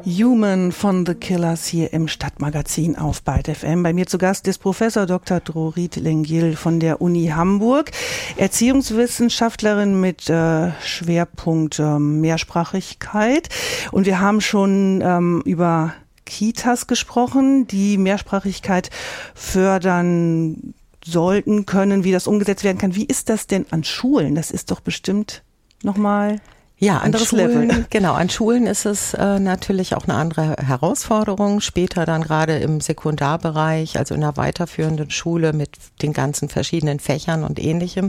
Human von The Killers hier im Stadtmagazin auf Byte FM. Bei mir zu Gast ist Professor Dr. Drorit Lengil von der Uni Hamburg, Erziehungswissenschaftlerin mit Schwerpunkt Mehrsprachigkeit. Und wir haben schon über Kitas gesprochen, die Mehrsprachigkeit fördern sollten, können, wie das umgesetzt werden kann. Wie ist das denn an Schulen? Das ist doch bestimmt nochmal... Ja, an Schulen, genau, an Schulen ist es natürlich auch eine andere Herausforderung. Später dann gerade im Sekundarbereich, also in der weiterführenden Schule mit den ganzen verschiedenen Fächern und Ähnlichem.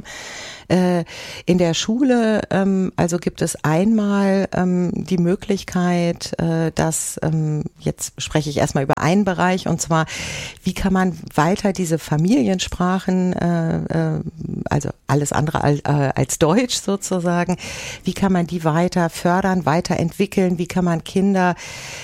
In der Schule also gibt es einmal die Möglichkeit, dass, jetzt spreche ich erstmal über einen Bereich, und zwar, wie kann man weiter diese Familiensprachen, also alles andere als Deutsch sozusagen, wie kann man die weiter fördern, weiterentwickeln, wie kann man Kindern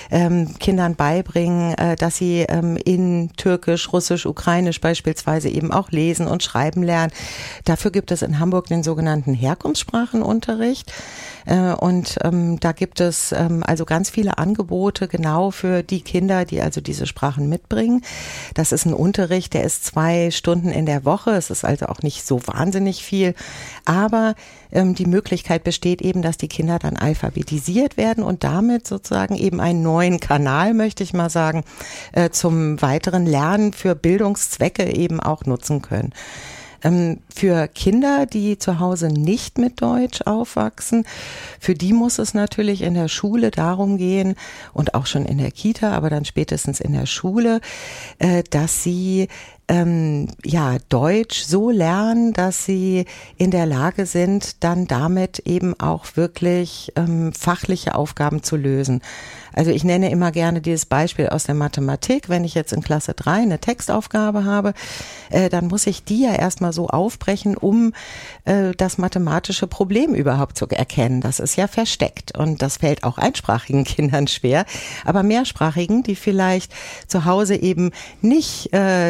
beibringen, dass sie in Türkisch, Russisch, Ukrainisch beispielsweise eben auch lesen und schreiben lernen. Dafür gibt es in Hamburg den sogenannten Herkunftssprachenunterricht. Und da gibt es also ganz viele Angebote genau für die Kinder, die also diese Sprachen mitbringen. Das ist ein Unterricht, der ist 2 Stunden in der Woche. Es ist also auch nicht so wahnsinnig viel. Aber die Möglichkeit besteht eben, dass die Kinder dann alphabetisiert werden und damit sozusagen eben einen neuen Kanal, möchte ich mal sagen, zum weiteren Lernen für Bildungszwecke eben auch nutzen können. Für Kinder, die zu Hause nicht mit Deutsch aufwachsen, für die muss es natürlich in der Schule darum gehen und auch schon in der Kita, aber dann spätestens in der Schule, dass sie Deutsch so lernen, dass sie in der Lage sind, dann damit eben auch wirklich fachliche Aufgaben zu lösen. Also ich nenne immer gerne dieses Beispiel aus der Mathematik. Wenn ich jetzt in Klasse 3 eine Textaufgabe habe, dann muss ich die ja erstmal so aufbrechen, um das mathematische Problem überhaupt zu erkennen. Das ist ja versteckt und das fällt auch einsprachigen Kindern schwer. Aber mehrsprachigen, die vielleicht zu Hause eben nicht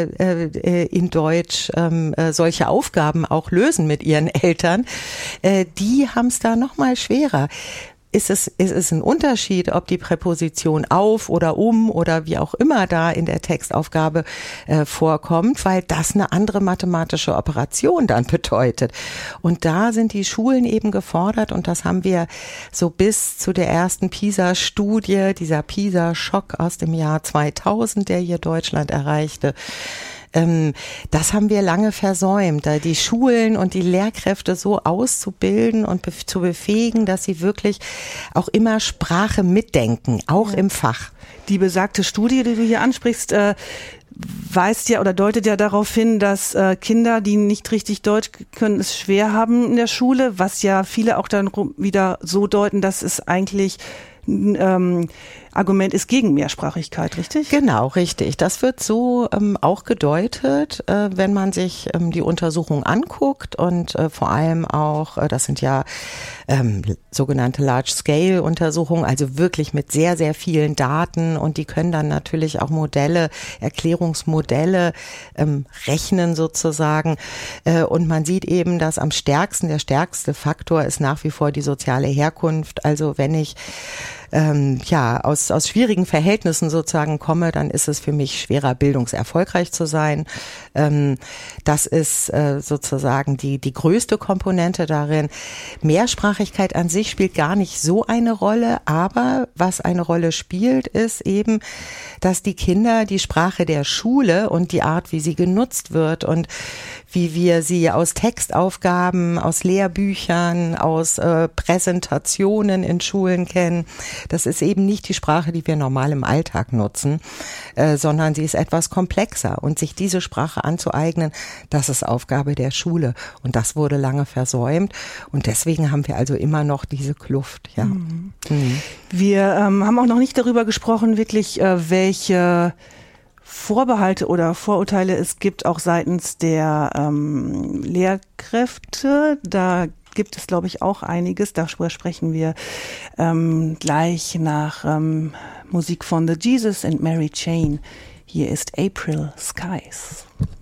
in Deutsch solche Aufgaben auch lösen mit ihren Eltern, die haben es da noch mal schwerer. Ist es ein Unterschied, ob die Präposition auf oder oder wie auch immer da in der Textaufgabe vorkommt, weil das eine andere mathematische Operation dann bedeutet. Und da sind die Schulen eben gefordert, und das haben wir so bis zu der ersten PISA-Studie, dieser PISA-Schock aus dem Jahr 2000, der hier Deutschland erreichte. Das haben wir lange versäumt, da die Schulen und die Lehrkräfte so auszubilden und zu befähigen, dass sie wirklich auch immer Sprache mitdenken, auch im Fach. Die besagte Studie, die du hier ansprichst, weist ja oder deutet ja darauf hin, dass Kinder, die nicht richtig Deutsch können, es schwer haben in der Schule, was ja viele auch dann wieder so deuten, dass es eigentlich Argument ist gegen Mehrsprachigkeit, richtig? Genau, richtig. Das wird so auch gedeutet, wenn man sich die Untersuchung anguckt und vor allem auch, das sind ja sogenannte Large-Scale-Untersuchungen, also wirklich mit sehr, sehr vielen Daten, und die können dann natürlich auch Erklärungsmodelle rechnen sozusagen, und man sieht eben, dass der stärkste Faktor ist nach wie vor die soziale Herkunft. Also wenn ich aus schwierigen Verhältnissen sozusagen komme, dann ist es für mich schwerer, bildungserfolgreich zu sein. Das ist sozusagen die größte Komponente darin. Mehrsprachigkeit an sich spielt gar nicht so eine Rolle, aber was eine Rolle spielt, ist eben, dass die Kinder die Sprache der Schule und die Art, wie sie genutzt wird und wie wir sie aus Textaufgaben, aus Lehrbüchern, aus Präsentationen in Schulen kennen. Das ist eben nicht die Sprache, die wir normal im Alltag nutzen, sondern sie ist etwas komplexer. Und sich diese Sprache anzueignen, das ist Aufgabe der Schule. Und das wurde lange versäumt. Und deswegen haben wir also immer noch diese Kluft. Ja. Mhm. Wir haben auch noch nicht darüber gesprochen, wirklich welche Vorbehalte oder Vorurteile es gibt, auch seitens der Lehrkräfte. Da gibt es, glaube ich, auch einiges. Darüber sprechen wir gleich nach Musik von The Jesus and Mary Chain. Hier ist April Skies.